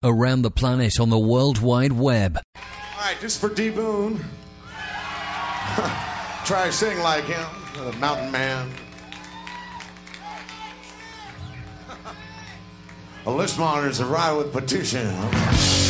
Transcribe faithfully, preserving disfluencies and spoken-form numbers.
around the planet on the World Wide Web. All right, just for D Boone. Try to sing like him, the mountain man. A list monitor's arrived with petition.